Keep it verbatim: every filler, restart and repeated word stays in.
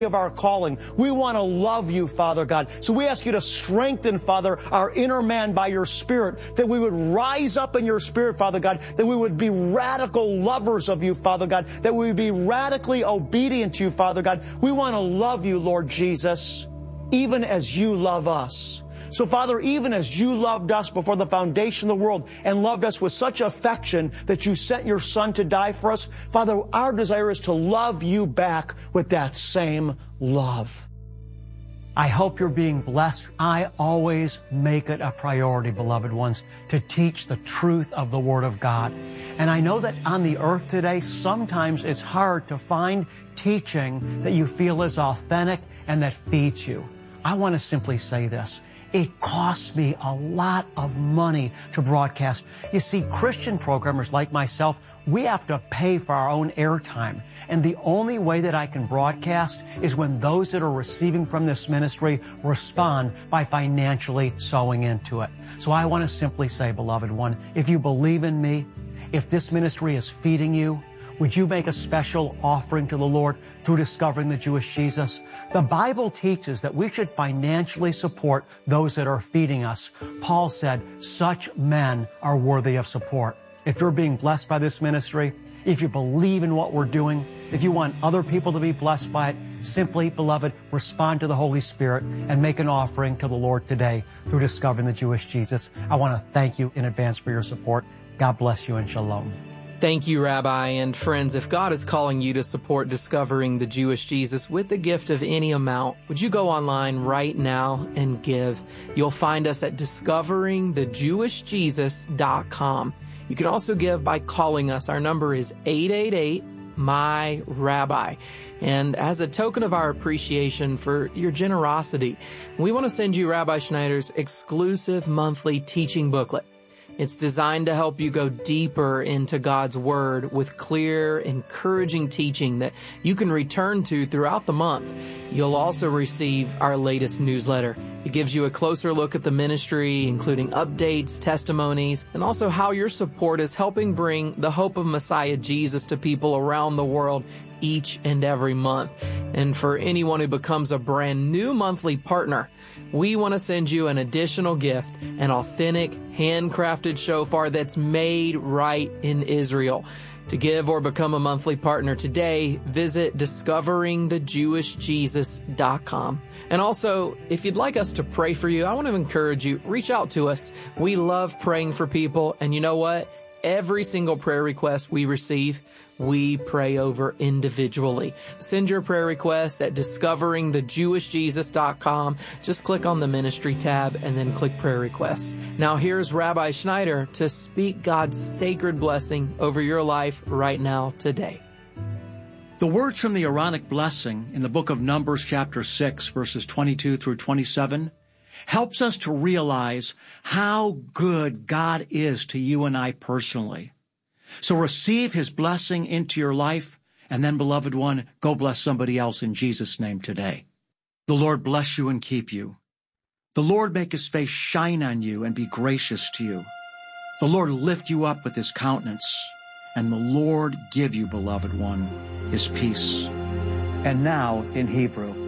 of our calling. We want to love you, Father God. So we ask you to strengthen, Father, our inner man by your Spirit, that we would rise up in your Spirit, Father God, that we would be radical lovers of you, Father God, that we would be radically obedient to you, Father God. We want to love you, Lord Jesus, even as you love us. So, Father, even as you loved us before the foundation of the world and loved us with such affection that you sent your Son to die for us, Father, our desire is to love you back with that same love. I hope you're being blessed. I always make it a priority, beloved ones, to teach the truth of the Word of God. And I know that on the earth today, sometimes it's hard to find teaching that you feel is authentic and that feeds you. I want to simply say this. It costs me a lot of money to broadcast. You see, Christian programmers like myself, we have to pay for our own airtime. And the only way that I can broadcast is when those that are receiving from this ministry respond by financially sowing into it. So I want to simply say, beloved one, if you believe in me, if this ministry is feeding you, would you make a special offering to the Lord through Discovering the Jewish Jesus? The Bible teaches that we should financially support those that are feeding us. Paul said, such men are worthy of support. If you're being blessed by this ministry, if you believe in what we're doing, if you want other people to be blessed by it, simply, beloved, respond to the Holy Spirit and make an offering to the Lord today through Discovering the Jewish Jesus. I want to thank you in advance for your support. God bless you and shalom. Thank you, Rabbi. And friends, if God is calling you to support Discovering the Jewish Jesus with the gift of any amount, would you go online right now and give? You'll find us at discovering the jewish jesus dot com. You can also give by calling us. Our number is eight eight eight, M Y, Rabbi. And as a token of our appreciation for your generosity, we want to send you Rabbi Schneider's exclusive monthly teaching booklet. It's designed to help you go deeper into God's Word with clear, encouraging teaching that you can return to throughout the month. You'll also receive our latest newsletter. It gives you a closer look at the ministry, including updates, testimonies, and also how your support is helping bring the hope of Messiah Jesus to people around the world each and every month. And for anyone who becomes a brand new monthly partner, we want to send you an additional gift, an authentic, handcrafted shofar that's made right in Israel. To give or become a monthly partner today, visit discovering the jewish jesus dot com. And also, if you'd like us to pray for you, I want to encourage you, reach out to us. We love praying for people, and you know what? Every single prayer request we receive, we pray over individually. Send your prayer request at discovering the jewish jesus dot com. Just click on the ministry tab and then click prayer request. Now here's Rabbi Schneider to speak God's sacred blessing over your life right now today. The words from the Aaronic blessing in the book of Numbers chapter six, verses twenty-two through twenty-seven, helps us to realize how good God is to you and I personally. So receive His blessing into your life, and then, beloved one, go bless somebody else in Jesus' name today. The Lord bless you and keep you. The Lord make His face shine on you and be gracious to you. The Lord lift you up with His countenance, and the Lord give you, beloved one, His peace. And now in Hebrew.